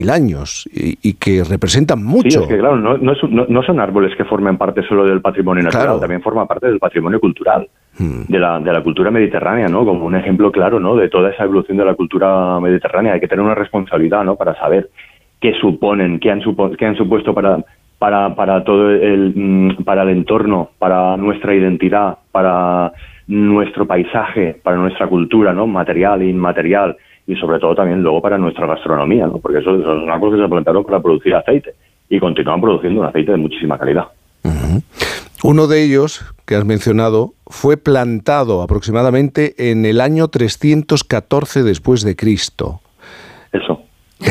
años y que representan mucho. Sí, es que claro, no son árboles que formen parte solo del patrimonio natural, claro, también forman parte del patrimonio cultural, de la cultura mediterránea, ¿no? Como un ejemplo claro, ¿no? De toda esa evolución de la cultura mediterránea. Hay que tener una responsabilidad, ¿no? Para saber qué suponen, qué han supuesto para todo para el entorno, para nuestra identidad, para nuestro paisaje, para nuestra cultura, ¿no? Material e inmaterial. Y sobre todo también luego para nuestra gastronomía, ¿no? Porque eso es una cosa que se plantearon para producir aceite y continúan produciendo un aceite de muchísima calidad. Uh-huh. Uno de ellos, que has mencionado, fue plantado aproximadamente en el año 314 después de Cristo. Eso.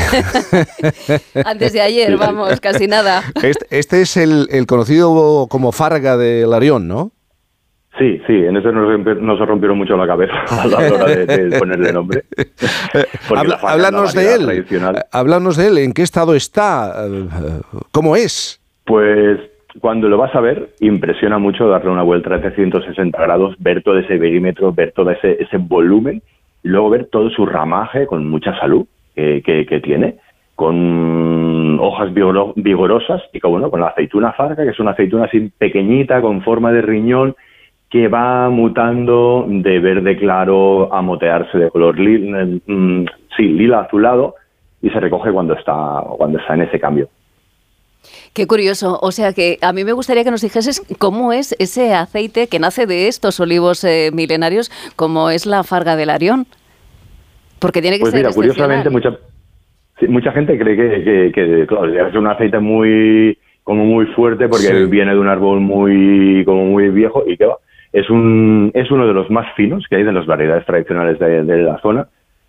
Antes de ayer, vamos, casi nada. Este es el conocido como Farga de Larión, ¿no? Sí, en ese nos rompieron mucho la cabeza a la hora de ponerle nombre. Háblanos de él. Háblanos de él. ¿En qué estado está? ¿Cómo es? Pues cuando lo vas a ver, impresiona mucho darle una vuelta de 360 grados, ver todo ese perímetro, ver todo ese volumen, y luego ver todo su ramaje con mucha salud que tiene, con hojas vigorosas y con la aceituna Farga, que es una aceituna así pequeñita, con forma de riñón, que va mutando de verde claro a motearse de color lila azulado, y se recoge cuando está en ese cambio. Qué curioso. O sea que a mí me gustaría que nos dijeses cómo es ese aceite que nace de estos olivos milenarios, como es la Farga de Larión. Porque tiene que ser curiosamente mucha gente cree que claro, es un aceite muy fuerte porque viene de un árbol muy viejo, y que va. Es uno de los más finos que hay de las variedades tradicionales de la zona,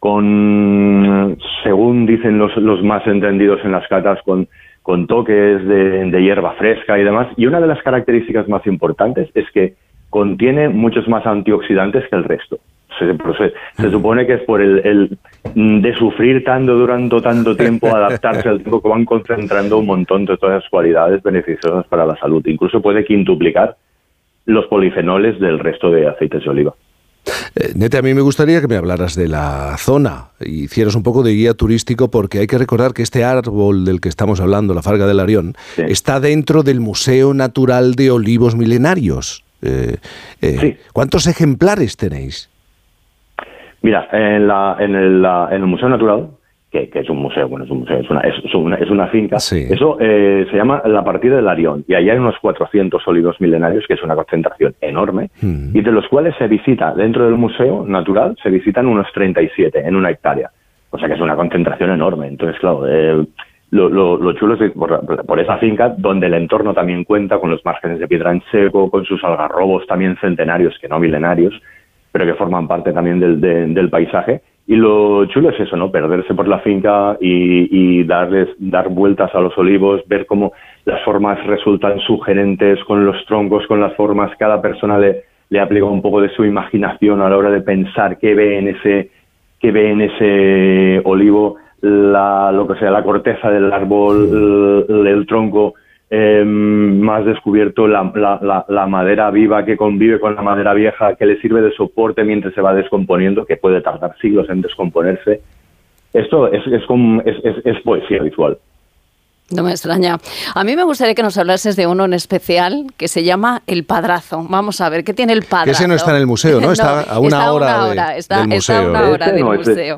según dicen los más entendidos en las catas, con toques de hierba fresca y demás. Y una de las características más importantes es que contiene muchos más antioxidantes que el resto. Se supone que es por el de sufrir durante tanto tiempo, adaptarse al tiempo, que van concentrando un montón de todas las cualidades beneficiosas para la salud. Incluso puede quintuplicar los polifenoles del resto de aceites de oliva. Nete, a mí me gustaría que me hablaras de la zona y hicieras un poco de guía turístico, porque hay que recordar que este árbol del que estamos hablando, la Farga de Larión, está dentro del Museo Natural de Olivos Milenarios. Sí. ¿Cuántos ejemplares tenéis? Mira, en el Museo Natural, que es un museo, es una finca, eso se llama la Partida de Larión, y allí hay unos 400 olivos milenarios, que es una concentración enorme, y de los cuales se visita, dentro del Museo Natural, se visitan unos 37 en una hectárea. O sea que es una concentración enorme. Entonces, claro, lo chulo es que por esa finca, donde el entorno también cuenta con los márgenes de piedra en seco, con sus algarrobos también centenarios, que no milenarios, pero que forman parte también del paisaje. Y lo chulo es eso, ¿no? Perderse por la finca y dar vueltas a los olivos, ver cómo las formas resultan sugerentes con los troncos, con las formas. Cada persona le aplica un poco de su imaginación a la hora de pensar qué ve en ese olivo, la corteza del árbol, el tronco, más descubierto, la madera viva que convive con la madera vieja, que le sirve de soporte mientras se va descomponiendo, que puede tardar siglos en descomponerse. Esto es poesía visual. No me extraña. A mí me gustaría que nos hablases de uno en especial que se llama El Padrazo. Vamos a ver, ¿qué tiene el Padrazo? Que ese no está en el museo, ¿no? Está a una hora del museo. Está a una hora del museo.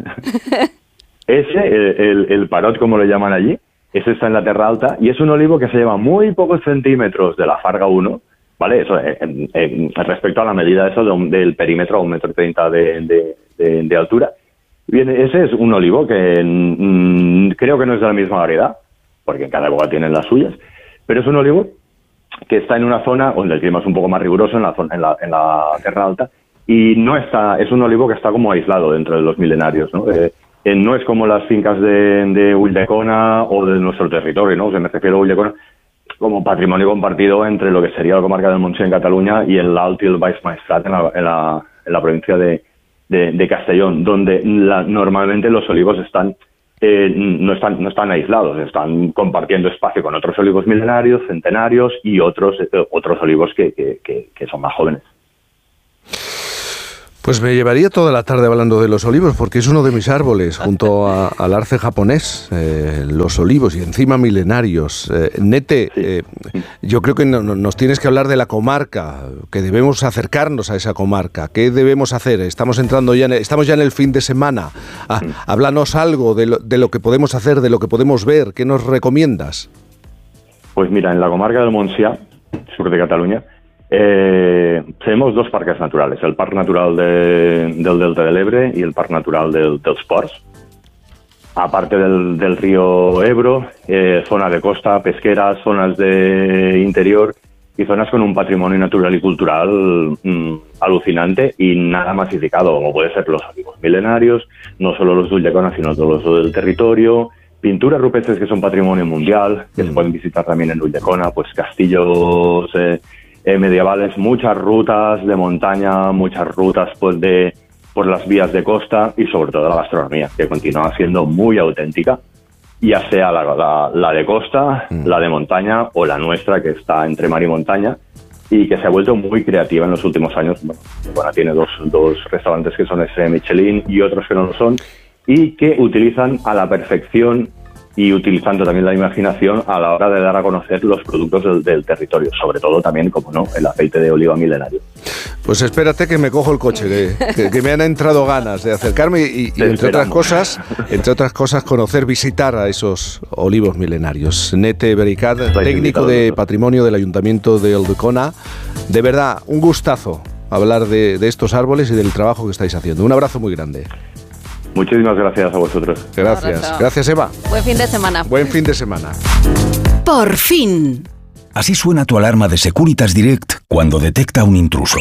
El Parot, como lo llaman allí, ese está en la Terra Alta, y es un olivo que se lleva muy pocos centímetros de la Farga 1, ¿vale? Eso, respecto a la medida del perímetro a 1,30 m de altura. Bien, ese es un olivo que creo que no es de la misma variedad, porque cada época tienen las suyas, pero es un olivo que está en una zona donde el clima es un poco más riguroso, en la Terra Alta, y es un olivo que está como aislado dentro de los milenarios, ¿no? No es como las fincas de Ulldecona o de nuestro territorio, ¿no? O sea, me refiero a Ulldecona como patrimonio compartido entre lo que sería la comarca del Montseny en Cataluña y el Alt y el Baix Maestrat en la provincia de Castellón, donde normalmente los olivos no están aislados, están compartiendo espacio con otros olivos milenarios, centenarios y otros olivos que son más jóvenes. Pues me llevaría toda la tarde hablando de los olivos, porque es uno de mis árboles, junto al arce japonés, los olivos, y encima milenarios. Nete, yo creo que nos tienes que hablar de la comarca, que debemos acercarnos a esa comarca. ¿Qué debemos hacer? Estamos ya en el fin de semana. Háblanos algo de lo que podemos hacer, de lo que podemos ver. ¿Qué nos recomiendas? Pues mira, en la comarca del Montsià, sur de Cataluña, tenemos dos parques naturales, el Parc Natural del Delta del Ebre y el Parc Natural dels Ports. Aparte del río Ebro, zona de costa, pesqueras, zonas de interior y zonas con un patrimonio natural y cultural alucinante y nada masificado, como puede ser los olivos milenarios, no solo los de Ulldecona, sino todos los del territorio, pinturas rupestres que son patrimonio mundial, que se pueden visitar también en Ulldecona, pues castillos medievales, muchas rutas de montaña, muchas rutas pues por las vías de costa y sobre todo la gastronomía, que continúa siendo muy auténtica, ya sea la de costa, la de montaña o la nuestra, que está entre mar y montaña y que se ha vuelto muy creativa en los últimos años. Bueno, tiene dos restaurantes que son ese Michelin y otros que no lo son, y que utilizan a la perfección y utilizando también la imaginación a la hora de dar a conocer los productos del territorio, sobre todo también, como no, el aceite de oliva milenario. Pues espérate que me cojo el coche, que me han entrado ganas de acercarme y entre otras cosas, visitar a esos olivos milenarios. Nete Bericat, técnico de patrimonio del Ayuntamiento de Ulldecona. De verdad, un gustazo hablar de estos árboles y del trabajo que estáis haciendo. Un abrazo muy grande. Muchísimas gracias a vosotros. Gracias Eva. Buen fin de semana. Buen fin de semana. Por fin. Así suena tu alarma de Securitas Direct cuando detecta un intruso.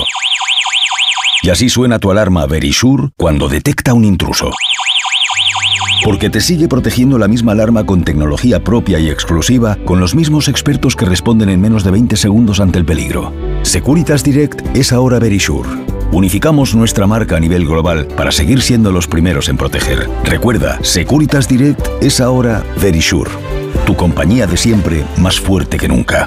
Y así suena tu alarma Verisure cuando detecta un intruso. Porque te sigue protegiendo la misma alarma con tecnología propia y exclusiva, con los mismos expertos que responden en menos de 20 segundos ante el peligro. Securitas Direct es ahora Verisure. Unificamos nuestra marca a nivel global para seguir siendo los primeros en proteger. Recuerda, Securitas Direct es ahora Verisure. Tu compañía de siempre, más fuerte que nunca.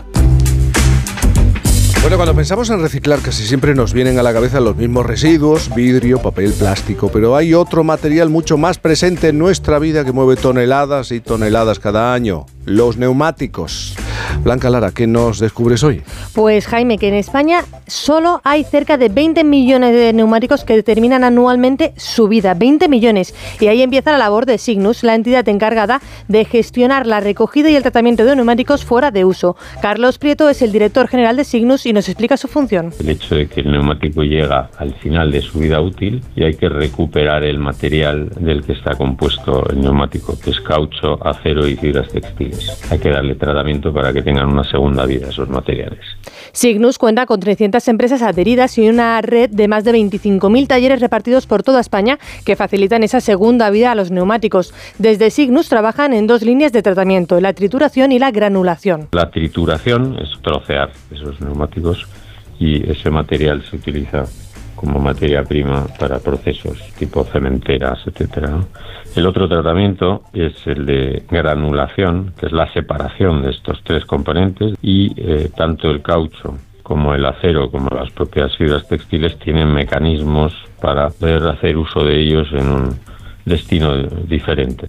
Bueno, cuando pensamos en reciclar casi siempre nos vienen a la cabeza los mismos residuos, vidrio, papel, plástico, pero hay otro material mucho más presente en nuestra vida que mueve toneladas y toneladas cada año: los neumáticos. Blanca Lara, ¿qué nos descubres hoy? Pues Jaime, que en España solo hay cerca de 20 millones de neumáticos que terminan anualmente su vida, 20 millones. Y ahí empieza la labor de Signus, la entidad encargada de gestionar la recogida y el tratamiento de neumáticos fuera de uso. Carlos Prieto es el director general de Signus y nos explica su función. El hecho de que el neumático llega al final de su vida útil y hay que recuperar el material del que está compuesto el neumático, que es caucho, acero y fibras textiles. Hay que darle tratamiento para que tengan una segunda vida esos materiales. Signus cuenta con 300 empresas adheridas y una red de más de 25.000 talleres repartidos por toda España que facilitan esa segunda vida a los neumáticos. Desde Signus trabajan en dos líneas de tratamiento: la trituración y la granulación. La trituración es trocear esos neumáticos y ese material se utiliza como materia prima para procesos tipo cementeras, etcétera, ¿no? El otro tratamiento es el de granulación, que es la separación de estos tres componentes, y tanto el caucho como el acero, como las propias fibras textiles, tienen mecanismos para poder hacer uso de ellos en un destino diferente.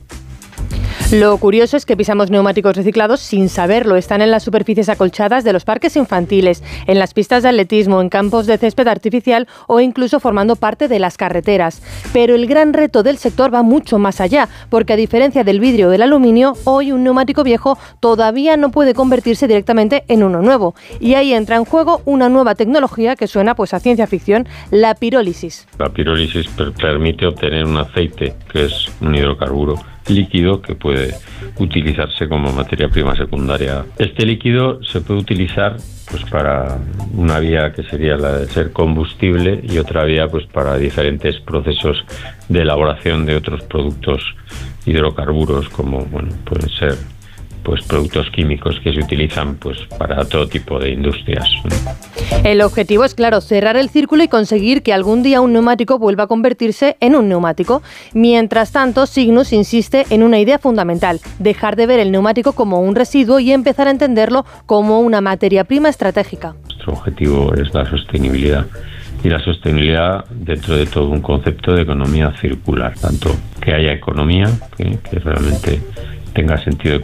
Lo curioso es que pisamos neumáticos reciclados sin saberlo. Están en las superficies acolchadas de los parques infantiles, en las pistas de atletismo, en campos de césped artificial o incluso formando parte de las carreteras. Pero el gran reto del sector va mucho más allá, porque a diferencia del vidrio o del aluminio, hoy un neumático viejo todavía no puede convertirse directamente en uno nuevo. Y ahí entra en juego una nueva tecnología que suena pues a ciencia ficción: la pirólisis. La pirólisis permite obtener un aceite, que es un hidrocarburo líquido que puede utilizarse como materia prima secundaria. Este líquido se puede utilizar pues para una vía que sería la de ser combustible y otra vía pues para diferentes procesos de elaboración de otros productos hidrocarburos, como pueden ser pues productos químicos que se utilizan pues para todo tipo de industrias. El objetivo es, claro, cerrar el círculo y conseguir que algún día un neumático vuelva a convertirse en un neumático. Mientras tanto, Signus insiste en una idea fundamental: dejar de ver el neumático como un residuo y empezar a entenderlo como una materia prima estratégica. Nuestro objetivo es la sostenibilidad y la sostenibilidad dentro de todo un concepto de economía circular, tanto que haya economía, que realmente tenga sentido